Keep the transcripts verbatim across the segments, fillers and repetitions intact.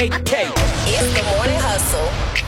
eight K. It's the Morning Hustle.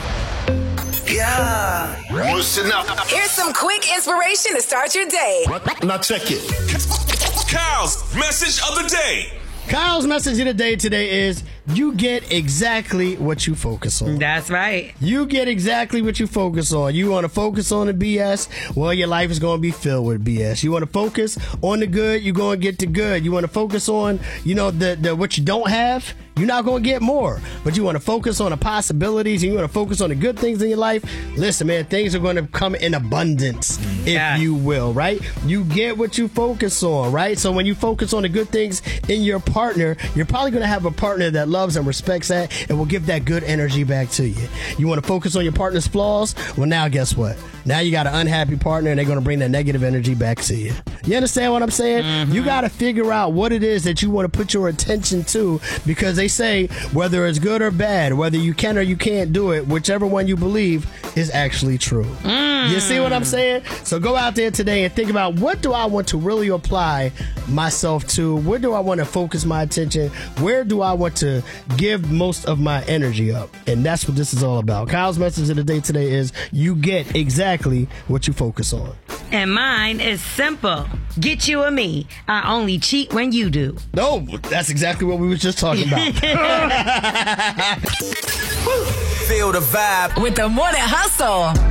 Yeah. Listen up. Here's some quick inspiration to start your day. Now check it. Kyle's message of the day. Kyle's message of the day today is you get exactly what you focus on. That's right. You get exactly what you focus on. You want to focus on the B S? Well, your life is going to be filled with B S. You want to focus on the good? You're going to get the good. You want to focus on, you know, the, the what you don't have? You're not going to get more. But you want to focus on the possibilities and you want to focus on the good things in your life? Listen, man, things are going to come in abundance, Yeah. if you will, right? You get what you focus on, right? So when you focus on the good things in your partner, you're probably going to have a partner that loves and respects that and will give that good energy back to you. You want to focus on your partner's flaws? Well, now guess what? Now you got an unhappy partner and they're going to bring that negative energy back to you. You understand what I'm saying? Mm-hmm. You got to figure out what it is that you want to put your attention to, because they say whether it's good or bad, whether you can or you can't do it, whichever one you believe is actually true. Mm. You see what I'm saying? So go out there today and think about, what do I want to really apply myself to? Where do I want to focus my attention? Where do I want to give most of my energy up? And that's what this is all about. Kyle's message of the day today is you get exactly what you focus on. And mine is simple. Get you or me. I only cheat when you do. No, that's exactly what we were just talking about. Feel the vibe With the Morning Hustle.